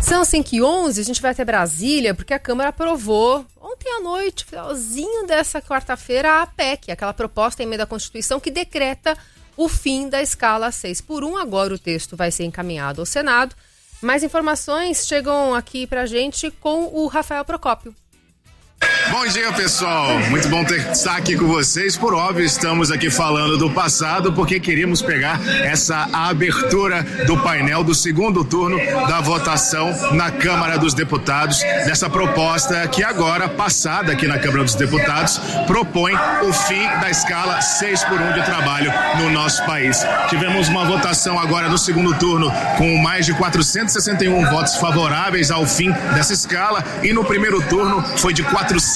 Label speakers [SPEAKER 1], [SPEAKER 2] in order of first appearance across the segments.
[SPEAKER 1] São 5h11, a gente vai até Brasília, porque a Câmara aprovou ontem à noite, finalzinho dessa quarta-feira, a PEC, aquela proposta em emenda à Constituição que decreta o fim da escala 6x1. Agora o texto vai ser encaminhado ao Senado. Mais informações chegam aqui pra gente com o Rafael Procópio.
[SPEAKER 2] Bom dia, pessoal. Muito bom estar aqui com vocês. Por óbvio, estamos aqui falando do passado porque queríamos pegar essa abertura do painel do segundo turno da votação na Câmara dos Deputados, dessa proposta que agora, passada aqui na Câmara dos Deputados, propõe o fim da escala 6x1 de trabalho no nosso país. Tivemos uma votação agora no segundo turno com mais de 461 votos favoráveis ao fim dessa escala e no primeiro turno foi de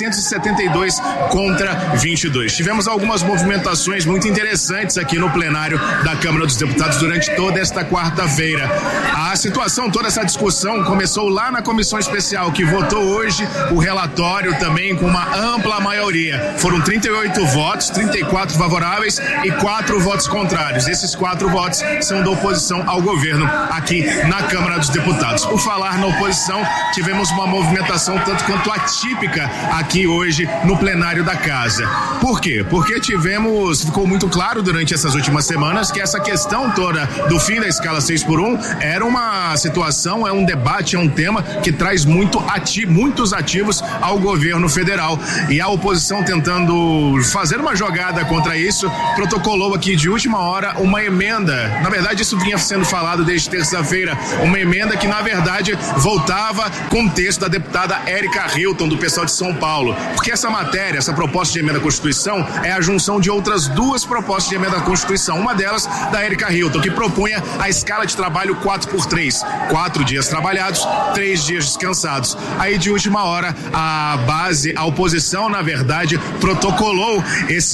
[SPEAKER 2] 472 contra 22. Tivemos algumas movimentações muito interessantes aqui no plenário da Câmara dos Deputados durante toda esta quarta-feira. A situação, toda essa discussão começou lá na comissão especial que votou hoje o relatório também com uma ampla maioria. Foram 38 votos, 34 favoráveis e 4 votos contrários. Esses 4 votos são da oposição ao governo aqui na Câmara dos Deputados. Por falar na oposição, tivemos uma movimentação tanto quanto atípica aqui hoje no plenário da casa. Por quê? Porque ficou muito claro durante essas últimas semanas que essa questão toda do fim da escala 6x1 era uma situação, é um debate, é um tema que traz muitos ativos ao governo federal. E a oposição, tentando fazer uma jogada contra isso, protocolou aqui de última hora uma emenda. Na verdade, isso vinha sendo falado desde terça-feira, uma emenda que na verdade voltava com o texto da deputada Érica Hilton, do pessoal de São Paulo, porque essa matéria, essa proposta de emenda à Constituição é a junção de outras 2 propostas de emenda à Constituição, uma delas da Érica Hilton, que propunha a escala de trabalho 4x3, 4 dias trabalhados, 3 dias descansados. Aí de última hora a oposição na verdade protocolou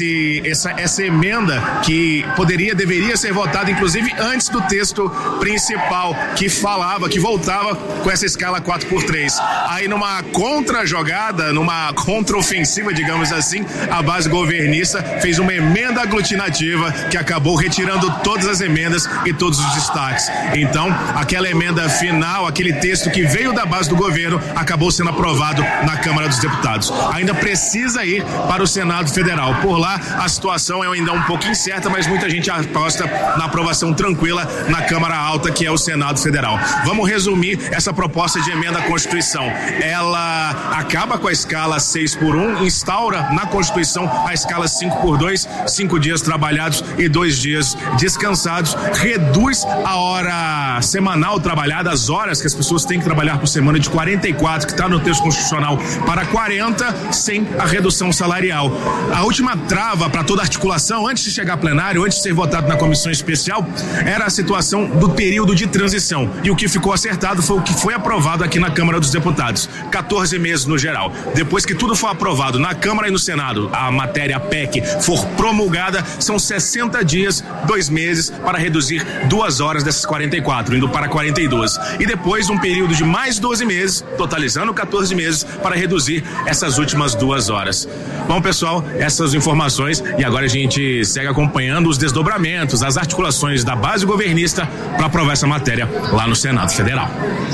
[SPEAKER 2] essa emenda que deveria ser votada inclusive antes do texto principal que voltava com essa escala 4x3. Aí numa contra-jogada, numa contraofensiva, digamos assim, a base governista fez uma emenda aglutinativa que acabou retirando todas as emendas e todos os destaques. Então, aquela emenda final, aquele texto que veio da base do governo, acabou sendo aprovado na Câmara dos Deputados. Ainda precisa ir para o Senado Federal. Por lá, a situação é ainda um pouco incerta, mas muita gente aposta na aprovação tranquila na Câmara Alta, que é o Senado Federal. Vamos resumir essa proposta de emenda à Constituição. Ela acaba com a escala 6x1, instaura na Constituição a escala 5x2, 5 dias trabalhados e 2 dias descansados, reduz a hora semanal trabalhada, as horas que as pessoas têm que trabalhar por semana de 44, que está no texto constitucional, para 40, sem a redução salarial. A última trava para toda a articulação, antes de chegar a plenário, antes de ser votado na comissão especial, era a situação do período de transição. E o que ficou acertado foi o que foi aprovado aqui na Câmara dos Deputados, 14 meses no geral. Depois que tudo for aprovado na Câmara e no Senado, a matéria PEC for promulgada, são 60 dias, 2 meses, para reduzir 2 horas dessas 44, indo para 42. E depois um período de mais 12 meses, totalizando 14 meses, para reduzir essas últimas 2 horas. Bom, pessoal, essas informações, e agora a gente segue acompanhando os desdobramentos, as articulações da base governista para aprovar essa matéria lá no Senado Federal.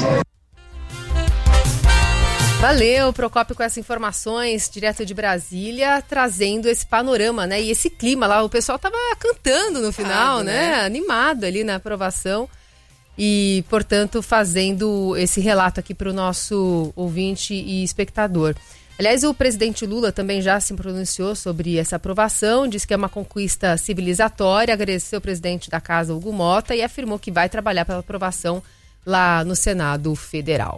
[SPEAKER 1] Valeu, Procópio, com essas informações direto de Brasília, trazendo esse panorama, né? E esse clima lá, o pessoal tava cantando no final, né? Animado ali na aprovação e, portanto, fazendo esse relato aqui para o nosso ouvinte e espectador. Aliás, o presidente Lula também já se pronunciou sobre essa aprovação, disse que é uma conquista civilizatória, agradeceu o presidente da casa, Hugo Mota, e afirmou que vai trabalhar pela aprovação lá no Senado Federal.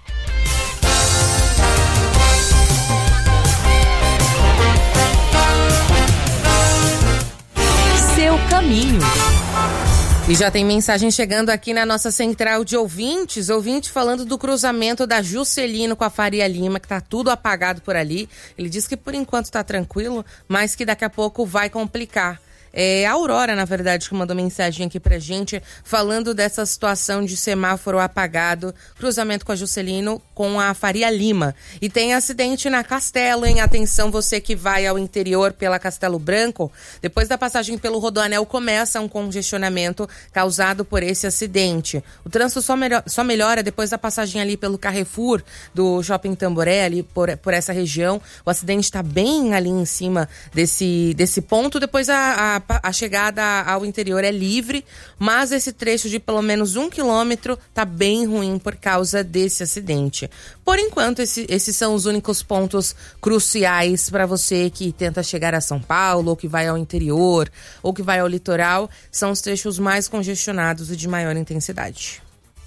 [SPEAKER 3] Seu caminho. E já tem mensagem chegando aqui na nossa central de ouvintes, ouvinte falando do cruzamento da Juscelino com a Faria Lima, que tá tudo apagado por ali. Ele diz que por enquanto tá tranquilo, mas que daqui a pouco vai complicar. A Aurora, na verdade, que mandou mensagem aqui pra gente, falando dessa situação de semáforo apagado, cruzamento com a Juscelino com a Faria Lima. E tem acidente na Castelo, hein? Atenção, você que vai ao interior pela Castelo Branco, depois da passagem pelo Rodoanel começa um congestionamento causado por esse acidente. O trânsito só melhora depois da passagem ali pelo Carrefour do Shopping Tamboré, ali por essa região. O acidente está bem ali em cima desse ponto. Depois a chegada ao interior é livre, mas esse trecho de pelo menos 1 quilômetro tá bem ruim por causa desse acidente. Por enquanto, esses são os únicos pontos cruciais para você que tenta chegar a São Paulo, ou que vai ao interior, ou que vai ao litoral. São os trechos mais congestionados e de maior intensidade.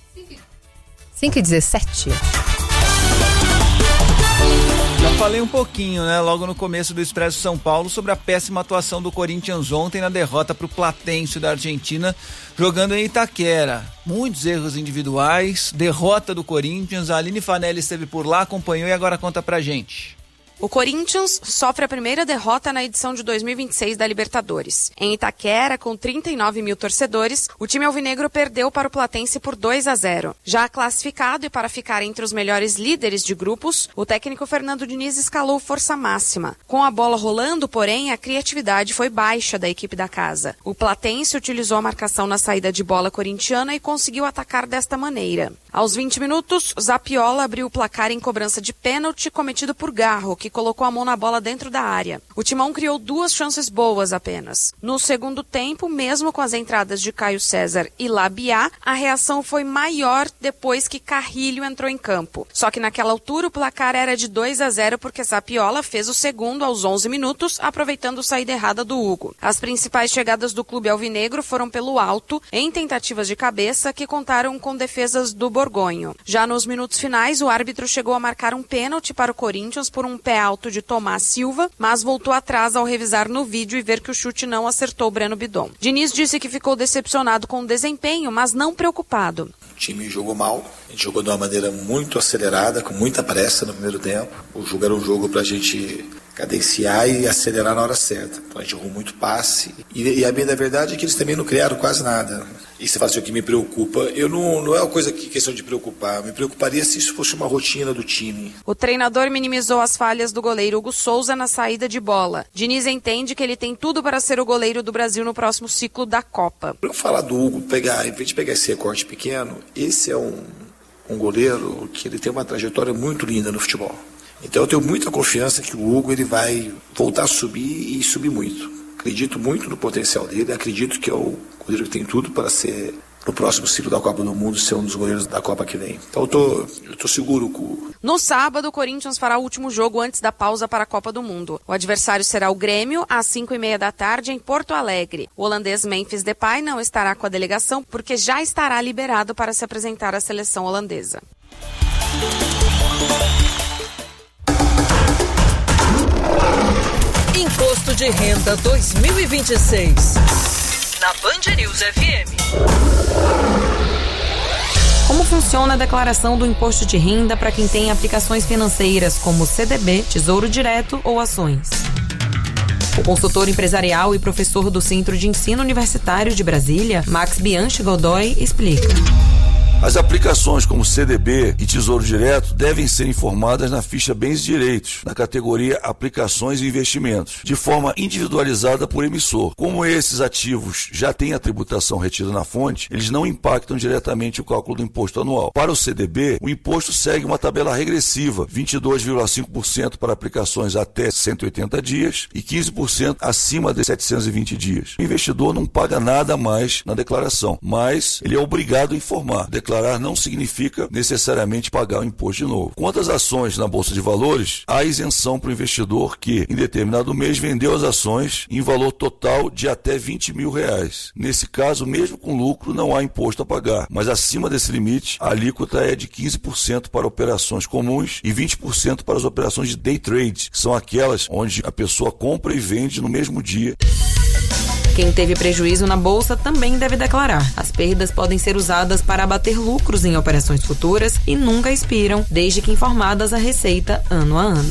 [SPEAKER 1] 5h17.
[SPEAKER 4] Já falei um pouquinho, né, logo no começo do Expresso São Paulo, sobre a péssima atuação do Corinthians ontem na derrota para o Platense da Argentina, jogando em Itaquera. Muitos erros individuais, derrota do Corinthians. A Aline Fanelli esteve por lá, acompanhou e agora conta pra gente.
[SPEAKER 5] O Corinthians sofre a primeira derrota na edição de 2026 da Libertadores. Em Itaquera, com 39 mil torcedores, o time alvinegro perdeu para o Platense por 2-0. Já classificado e para ficar entre os melhores líderes de grupos, o técnico Fernando Diniz escalou força máxima. Com a bola rolando, porém, a criatividade foi baixa da equipe da casa. O Platense utilizou a marcação na saída de bola corintiana e conseguiu atacar desta maneira. Aos 20 minutos, Zapiola abriu o placar em cobrança de pênalti cometido por Garro, que colocou a mão na bola dentro da área. O Timão criou 2 chances boas apenas. No segundo tempo, mesmo com as entradas de Caio César e Labiá, a reação foi maior depois que Carrilho entrou em campo. Só que naquela altura o placar era de 2-0 porque Zapiola fez o segundo aos 11 minutos, aproveitando a saída errada do Hugo. As principais chegadas do clube alvinegro foram pelo alto, em tentativas de cabeça que contaram com defesas do Borgonho. Já nos minutos finais, o árbitro chegou a marcar um pênalti para o Corinthians por um pé alto de Tomás Silva, mas voltou atrás ao revisar no vídeo e ver que o chute não acertou Breno Bidon. Diniz disse que ficou decepcionado com o desempenho, mas não preocupado.
[SPEAKER 6] O time jogou mal, a gente jogou de uma maneira muito acelerada, com muita pressa no primeiro tempo. O jogo era um jogo pra gente cadenciar e acelerar na hora certa. Então a gente jogou muito passe. E a bem da verdade é que eles também não criaram quase nada. E você fala assim, o que me preocupa, não é uma coisa que questão de preocupar, me preocuparia se isso fosse uma rotina do time.
[SPEAKER 5] O treinador minimizou as falhas do goleiro Hugo Souza na saída de bola. Diniz entende que ele tem tudo para ser o goleiro do Brasil no próximo ciclo da Copa.
[SPEAKER 6] Para eu falar do Hugo, em vez de pegar esse recorte pequeno, esse é um goleiro que ele tem uma trajetória muito linda no futebol. Então eu tenho muita confiança que o Hugo ele vai voltar a subir e subir muito. Acredito muito no potencial dele, acredito que é o goleiro que tem tudo para ser, no próximo ciclo da Copa do Mundo, ser um dos goleiros da Copa que vem. Então eu tô seguro com o Hugo.
[SPEAKER 5] No sábado, o Corinthians fará o último jogo antes da pausa para a Copa do Mundo. O adversário será o Grêmio, às 5h30 da tarde, em Porto Alegre. O holandês Memphis Depay não estará com a delegação, porque já estará liberado para se apresentar à seleção holandesa.
[SPEAKER 7] Imposto de Renda 2026. Na Band News FM.
[SPEAKER 8] Como funciona a declaração do imposto de renda para quem tem aplicações financeiras como CDB, Tesouro Direto ou ações? O consultor empresarial e professor do Centro de Ensino Universitário de Brasília, Max Bianchi Godoy, explica.
[SPEAKER 9] As aplicações como CDB e Tesouro Direto devem ser informadas na ficha Bens e Direitos, na categoria Aplicações e Investimentos, de forma individualizada por emissor. Como esses ativos já têm a tributação retida na fonte, eles não impactam diretamente o cálculo do imposto anual. Para o CDB, o imposto segue uma tabela regressiva, 22,5% para aplicações até 180 dias e 15% acima de 720 dias. O investidor não paga nada a mais na declaração, mas ele é obrigado a informar. Declarar não significa necessariamente pagar o imposto de novo. Quanto às ações na Bolsa de Valores, há isenção para o investidor que, em determinado mês, vendeu as ações em valor total de até R$20 mil. Nesse caso, mesmo com lucro, não há imposto a pagar, mas acima desse limite, a alíquota é de 15% para operações comuns e 20% para as operações de day trade, que são aquelas onde a pessoa compra e vende no mesmo dia.
[SPEAKER 8] Quem teve prejuízo na bolsa também deve declarar. As perdas podem ser usadas para abater lucros em operações futuras e nunca expiram, desde que informadas à Receita ano a ano.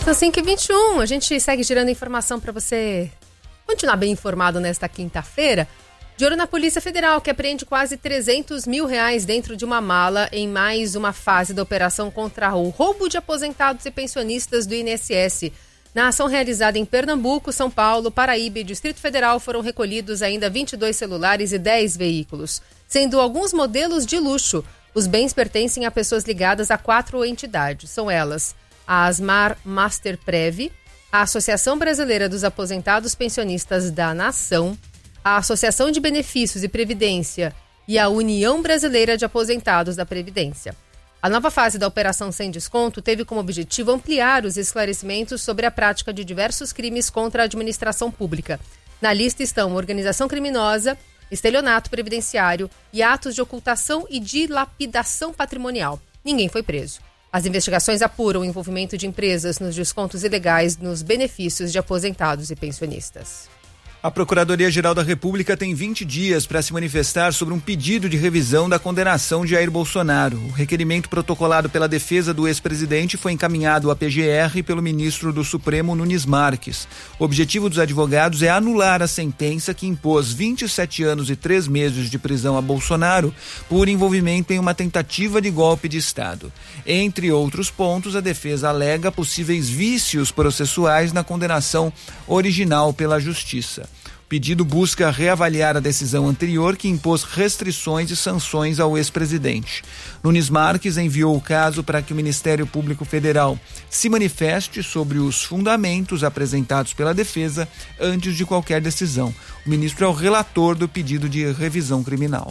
[SPEAKER 1] São 5h21, a gente segue girando informação para você continuar bem informado nesta quinta-feira. De olho na Polícia Federal, que apreende quase R$300 mil dentro de uma mala em mais uma fase da operação contra o roubo de aposentados e pensionistas do INSS. Na ação realizada em Pernambuco, São Paulo, Paraíba e Distrito Federal foram recolhidos ainda 22 celulares e 10 veículos, sendo alguns modelos de luxo. Os bens pertencem a pessoas ligadas a 4 entidades. São elas a Asmar Master Prev, a Associação Brasileira dos Aposentados Pensionistas da Nação, a Associação de Benefícios e Previdência e a União Brasileira de Aposentados da Previdência. A nova fase da Operação Sem Desconto teve como objetivo ampliar os esclarecimentos sobre a prática de diversos crimes contra a administração pública. Na lista estão organização criminosa, estelionato previdenciário e atos de ocultação e dilapidação patrimonial. Ninguém foi preso. As investigações apuram o envolvimento de empresas nos descontos ilegais nos benefícios de aposentados e pensionistas.
[SPEAKER 4] A Procuradoria-Geral da República tem 20 dias para se manifestar sobre um pedido de revisão da condenação de Jair Bolsonaro. O requerimento protocolado pela defesa do ex-presidente foi encaminhado à PGR pelo ministro do Supremo, Nunes Marques. O objetivo dos advogados é anular a sentença que impôs 27 anos e 3 meses de prisão a Bolsonaro por envolvimento em uma tentativa de golpe de Estado. Entre outros pontos, a defesa alega possíveis vícios processuais na condenação original pela Justiça. O pedido busca reavaliar a decisão anterior que impôs restrições e sanções ao ex-presidente. Nunes Marques enviou o caso para que o Ministério Público Federal se manifeste sobre os fundamentos apresentados pela defesa antes de qualquer decisão. O ministro é o relator do pedido de revisão criminal.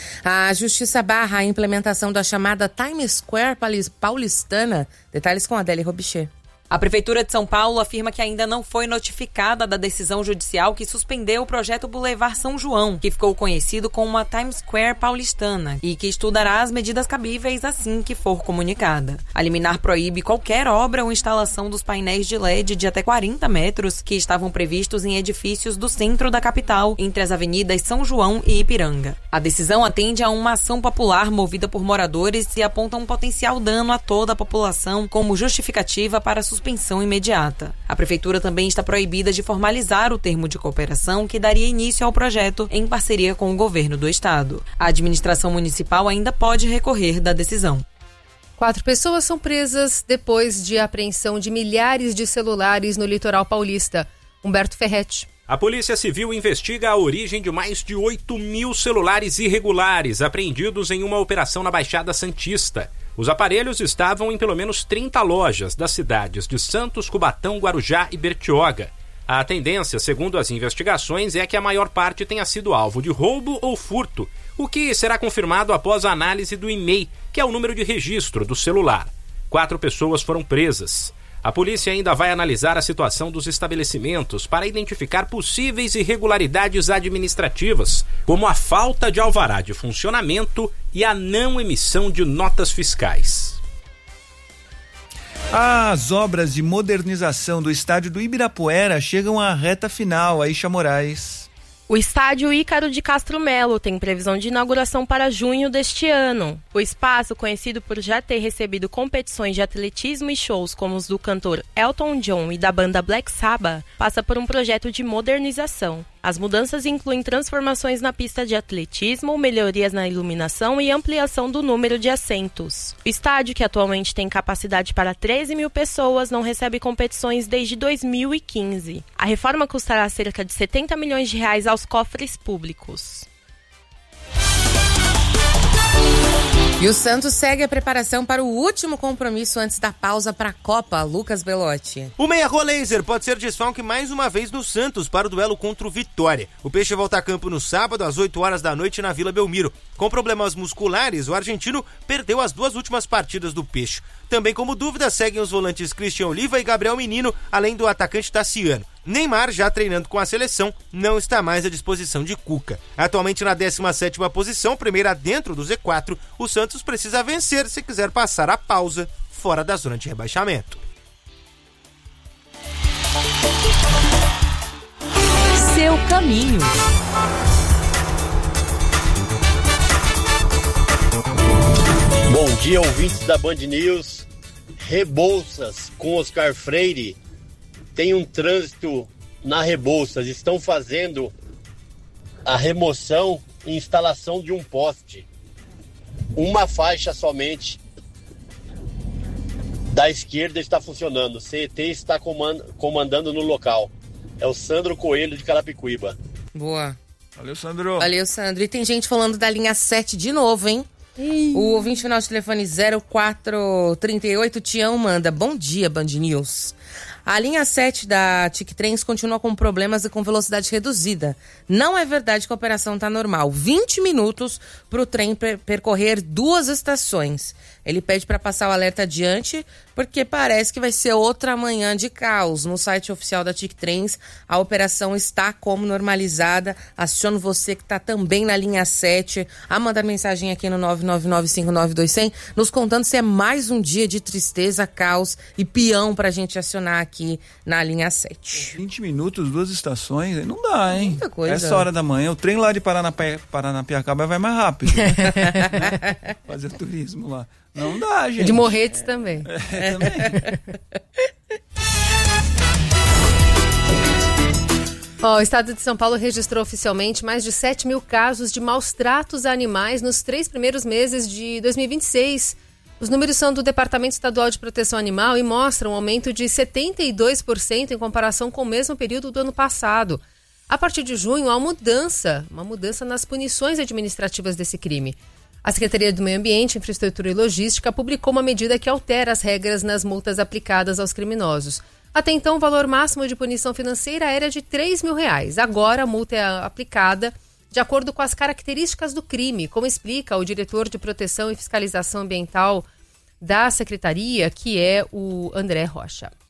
[SPEAKER 3] A Justiça barra a implementação da chamada Times Square paulistana. Detalhes com Adélia Robichê.
[SPEAKER 8] A Prefeitura de São Paulo afirma que ainda não foi notificada da decisão judicial que suspendeu o projeto Boulevard São João, que ficou conhecido como a Times Square paulistana, e que estudará as medidas cabíveis assim que for comunicada. A liminar proíbe qualquer obra ou instalação dos painéis de LED de até 40 metros que estavam previstos em edifícios do centro da capital, entre as avenidas São João e Ipiranga. A decisão atende a uma ação popular movida por moradores e aponta um potencial dano a toda a população como justificativa para a suspensão imediata. A Prefeitura também está proibida de formalizar o termo de cooperação que daria início ao projeto em parceria com o governo do estado. A administração municipal ainda pode recorrer da decisão.
[SPEAKER 1] 4 pessoas são presas depois de apreensão de milhares de celulares no litoral paulista. Humberto Ferretti.
[SPEAKER 10] A Polícia Civil investiga a origem de mais de 8 mil celulares irregulares apreendidos em uma operação na Baixada Santista. Os aparelhos estavam em pelo menos 30 lojas das cidades de Santos, Cubatão, Guarujá e Bertioga. A tendência, segundo as investigações, é que a maior parte tenha sido alvo de roubo ou furto, o que será confirmado após a análise do e-mail, que é o número de registro do celular. 4 pessoas foram presas. A polícia ainda vai analisar a situação dos estabelecimentos para identificar possíveis irregularidades administrativas, como a falta de alvará de funcionamento e a não emissão de notas fiscais.
[SPEAKER 4] As obras de modernização do estádio do Ibirapuera chegam à reta final. Aisha Moraes.
[SPEAKER 11] O estádio Ícaro de Castro Melo tem previsão de inauguração para junho deste ano. O espaço, conhecido por já ter recebido competições de atletismo e shows como os do cantor Elton John e da banda Black Sabbath, passa por um projeto de modernização. As mudanças incluem transformações na pista de atletismo, melhorias na iluminação e ampliação do número de assentos. O estádio, que atualmente tem capacidade para 13 mil pessoas, não recebe competições desde 2015. A reforma custará cerca de R$70 milhões aos cofres públicos.
[SPEAKER 3] E o Santos segue a preparação para o último compromisso antes da pausa para a Copa. Lucas Belotti.
[SPEAKER 12] O meia Roleiser pode ser desfalque mais uma vez no Santos para o duelo contra o Vitória. O Peixe volta a campo no sábado às 8 horas da noite na Vila Belmiro. Com problemas musculares, o argentino perdeu as 2 últimas partidas do Peixe. Também como dúvida seguem os volantes Christian Oliva e Gabriel Menino, além do atacante Tassiano. Neymar, já treinando com a seleção, não está mais à disposição de Cuca. Atualmente na 17ª posição, primeira dentro do Z4, o Santos precisa vencer se quiser passar a pausa fora da zona de rebaixamento.
[SPEAKER 7] Seu caminho.
[SPEAKER 13] Bom dia, ouvintes da Band News. Rebouças com Oscar Freire tem um trânsito na Rebouças. Estão fazendo a remoção e instalação de um poste. Uma faixa somente da esquerda está funcionando. O CET está comandando no local. É o Sandro Coelho de Carapicuíba.
[SPEAKER 3] Boa.
[SPEAKER 4] Valeu, Sandro.
[SPEAKER 3] Valeu, Sandro. E tem gente falando da linha 7 de novo, hein? O ouvinte final de telefone 0438, Tião, manda: bom dia, Band News. A linha 7 da TIC-Trens continua com problemas e com velocidade reduzida. Não é verdade que a operação está normal. 20 minutos para o trem percorrer 2 estações. Ele pede para passar o alerta adiante, porque parece que vai ser outra manhã de caos. No site oficial da TIC-Trens, a operação está como normalizada. Aciono você que está também na linha 7 a mandar mensagem aqui no 999592100, nos contando se é mais um dia de tristeza, caos e peão para a gente acionar aqui na linha 7.
[SPEAKER 4] 20 minutos, 2 estações, não dá, hein?
[SPEAKER 3] Muita coisa.
[SPEAKER 4] Essa hora da manhã, o trem lá de Paranapiacaba vai mais rápido. Né? Fazer turismo lá. Não dá, gente.
[SPEAKER 1] De Morretes também.
[SPEAKER 4] Também.
[SPEAKER 1] O estado de São Paulo registrou oficialmente mais de 7 mil casos de maus tratos a animais nos 3 primeiros meses de 2026. Os números são do Departamento Estadual de Proteção Animal e mostram um aumento de 72% em comparação com o mesmo período do ano passado. A partir de junho, há uma mudança nas punições administrativas desse crime. A Secretaria do Meio Ambiente, Infraestrutura e Logística publicou uma medida que altera as regras nas multas aplicadas aos criminosos. Até então, o valor máximo de punição financeira era de R$3 mil. Agora, a multa é aplicada de acordo com as características do crime, como explica o diretor de Proteção e Fiscalização Ambiental da Secretaria, que é o André Rocha.